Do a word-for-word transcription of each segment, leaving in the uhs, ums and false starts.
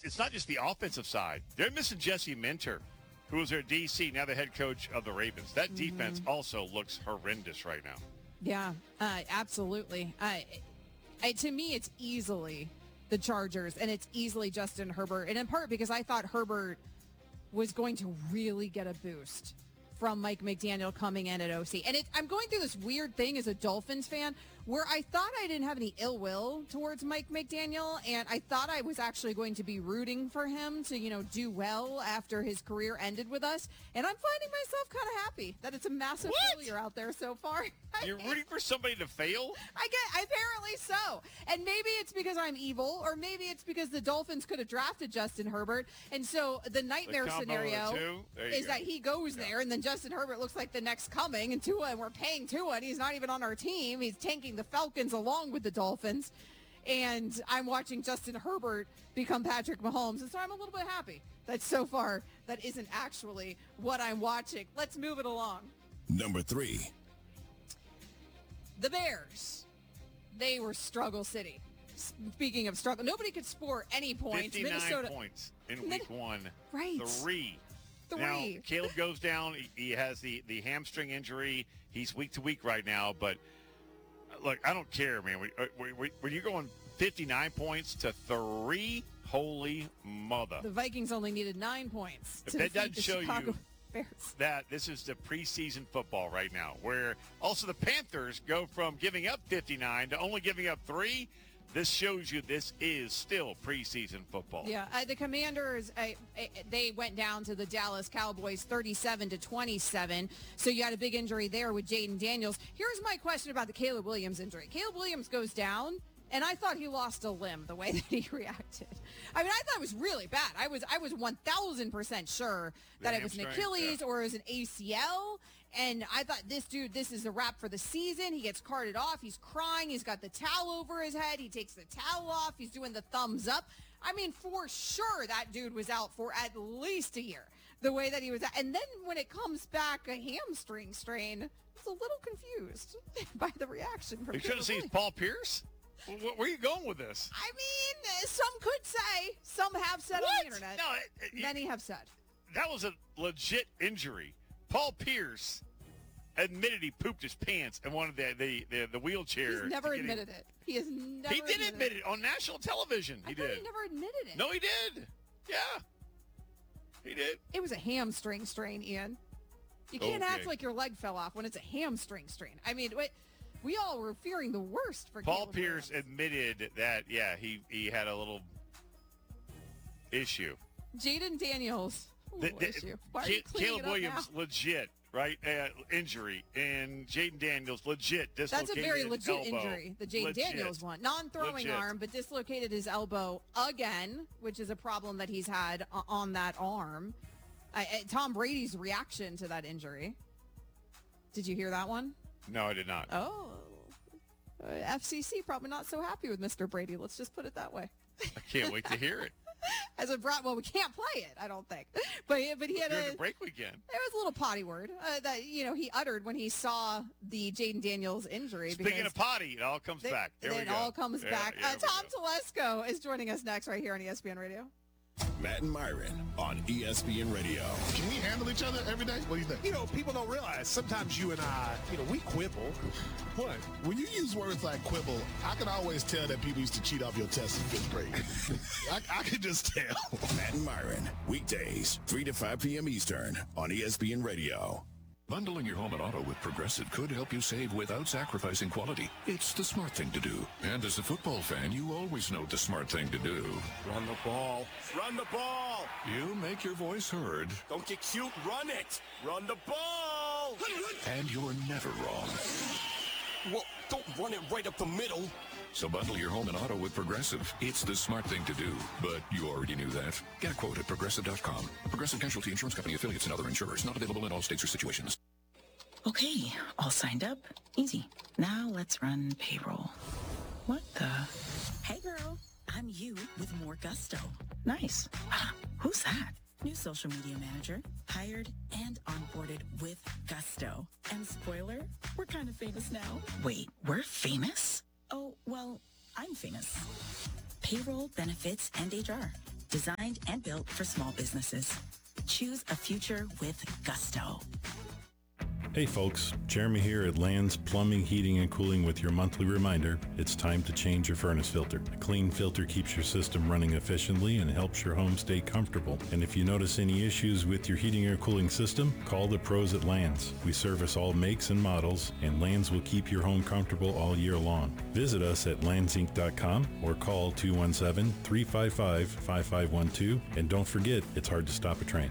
it's not just the offensive side. They're missing Jesse Minter, who was their D C, now the head coach of the Ravens. That mm-hmm. defense also looks horrendous right now. Yeah, uh, absolutely. Uh, I, to me, it's easily the Chargers, and it's easily Justin Herbert, and in part because I thought Herbert was going to really get a boost from Mike McDaniel coming in at O C. And it, I'm going through this weird thing as a Dolphins fan where I thought I didn't have any ill will towards Mike McDaniel, and I thought I was actually going to be rooting for him to, you know, do well after his career ended with us. And I'm finding myself kind of happy that it's a massive what? failure out there so far. You're rooting for somebody to fail? I get, apparently so. And maybe it's because I'm evil, or maybe it's because the Dolphins could have drafted Justin Herbert. And so the nightmare the scenario is go. that he goes yeah. there, and then Justin Herbert looks like the next coming, and Tua, and we're paying Tua, and he's not even on our team. He's tanking the Falcons along with the Dolphins. And I'm watching Justin Herbert become Patrick Mahomes. And so I'm a little bit happy that so far that isn't actually what I'm watching. Let's move it along. Number three. The Bears. They were struggle city. Speaking of struggle, nobody could score any points. fifty-nine Minnesota points in week one. Right. Three. Three. Now, Caleb goes down. He, he has the, the hamstring injury. He's week to week right now. But, look, I don't care, man. We, we, we, when you're going fifty-nine points to three, holy mother. The Vikings only needed nine points If to that defeat doesn't the show Chicago you Bears. that this is the preseason football right now, where also the Panthers go from giving up fifty-nine to only giving up three. This shows you this is still preseason football. Yeah, uh, the Commanders, uh, uh, they went down to the Dallas Cowboys thirty-seven to twenty-seven. So you had a big injury there with Jaden Daniels. Here's my question about the Caleb Williams injury. Caleb Williams goes down, and I thought he lost a limb the way that he reacted. I mean, I thought it was really bad. I was I was one thousand percent sure that The it was an hamstring, Achilles yeah. or it was an A C L. And I thought, this dude, this is a wrap for the season. He gets carted off. He's crying. He's got the towel over his head. He takes the towel off. He's doing the thumbs up. I mean, for sure, that dude was out for at least a year, the way that he was out. And then when it comes back, a hamstring strain, I was a little confused by the reaction from You should have seen Williams. Paul Pierce. Where are you going with this? I mean, some could say, some have said What? on the internet. No, it, it, Many have said. that was a legit injury. Paul Pierce admitted he pooped his pants and wanted the the, the, the wheelchair. He's never to get him- admitted it. He has never He did admitted admit it on national television. I He thought did. he never admitted it. No, he did. Yeah. He did. It was a hamstring strain, Ian. You can't Okay. act like your leg fell off when it's a hamstring strain. I mean, wait, we all were fearing the worst for Paul Caleb Pierce Williams. admitted that, yeah, he, he had a little issue. Jaden Daniels. a The- little the- issue. Why are Ca- you cleaning Caleb it up Williams, now? legit, right? Uh, injury. And Jaden Daniels, legit. That's Dislocated a very legit elbow. injury, the Jaden Legit. Daniels one. Non-throwing Legit. arm, but dislocated his elbow again, which is a problem that he's had o- on that arm. I, I- Tom Brady's reaction to that injury. Did you hear that one? No, I did not. Oh, uh, F C C probably not so happy with Mister Brady. Let's just put it that way. I can't wait to hear it. As a brat, well, we can't play it, I don't think. But but he had During a the break weekend. there was a little potty word uh, that you know he uttered when he saw the Jaden Daniels injury. Speaking because of potty, it all comes they- back. There we it go. all comes Yeah, back. yeah, uh, there we Tom go. Telesco is joining us next right here on E S P N Radio. Matt and Myron on E S P N Radio. Can we handle each other every day? What do you think? You know, people don't realize sometimes you and I, you know, we quibble. What? When you use words like quibble, I can always tell that people used to cheat off your test in fifth grade. I, I can just tell. Matt and Myron, weekdays, three to five p.m. Eastern on E S P N Radio. Bundling your home and auto with Progressive could help you save without sacrificing quality. It's the smart thing to do. And as a football fan, you always know the smart thing to do. Run the ball. Run the ball. You make your voice heard, Don't get cute. Run it. Run the ball. and you're never wrong. Well, don't run it right up the middle. So bundle your home and auto with Progressive. It's the smart thing to do. But you already knew that. Get a quote at Progressive dot com. Progressive Casualty Insurance Company affiliates and other insurers. Not available in all states or situations. Okay, all signed up. Easy. Now let's run payroll. What the? Hey girl, I'm you with more gusto. Nice. Ah, who's that? New social media manager, hired and onboarded with gusto. And spoiler, we're kind of famous now. Wait, we're famous? Oh, well, I'm famous. Payroll, benefits, and H R. designed and built for small businesses. Choose a future with gusto. Hey folks, Jeremy here at Land's Plumbing, Heating, and Cooling with your monthly reminder, it's time to change your furnace filter. A clean filter keeps your system running efficiently and helps your home stay comfortable. And if you notice any issues with your heating or cooling system, call the pros at Land's. We service all makes and models, and Land's will keep your home comfortable all year long. Visit us at lands inc dot com or call two one seven, three five five, five five one two. And don't forget, it's hard to stop a train.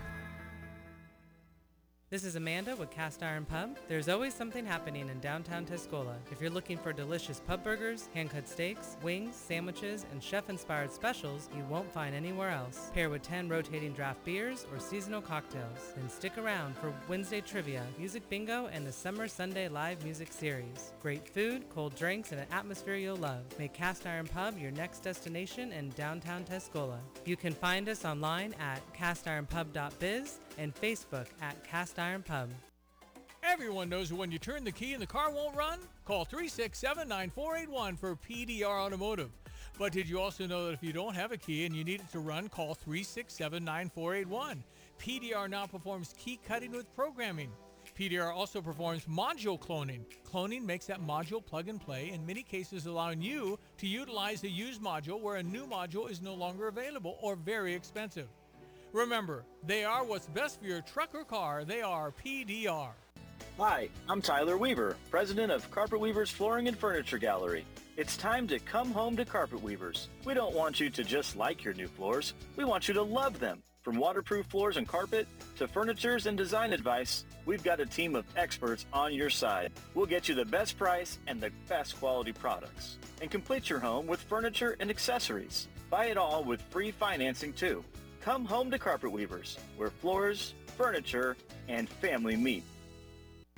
This is Amanda with Cast Iron Pub. There's always something happening in downtown Tuscola. If you're looking for delicious pub burgers, hand-cut steaks, wings, sandwiches, and chef-inspired specials you won't find anywhere else. Pair with ten rotating draft beers or seasonal cocktails. Then stick around for Wednesday trivia, music bingo, and the Summer Sunday live music series. Great food, cold drinks, and an atmosphere you'll love. Make Cast Iron Pub your next destination in downtown Tuscola. You can find us online at cast iron pub dot biz and Facebook at Cast Iron Pub. Everyone knows that when you turn the key and the car won't run, call three six seven, nine four eight one for P D R Automotive. But did you also know that if you don't have a key and you need it to run, call three six seven, nine four eight one. P D R now performs key cutting with programming. P D R also performs module cloning. Cloning makes that module plug and play, in many cases allowing you to utilize a used module where a new module is no longer available or very expensive. Remember, they are what's best for your truck or car. They are P D R. Hi, I'm Tyler Weaver, president of Carpet Weavers Flooring and Furniture Gallery. It's time to come home to Carpet Weavers. We don't want you to just like your new floors. We want you to love them. From waterproof floors and carpet to furnitures and design advice, we've got a team of experts on your side. We'll get you the best price and the best quality products. And complete your home with furniture and accessories. Buy it all with free financing too. Come home to Carpet Weavers, where floors, furniture, and family meet.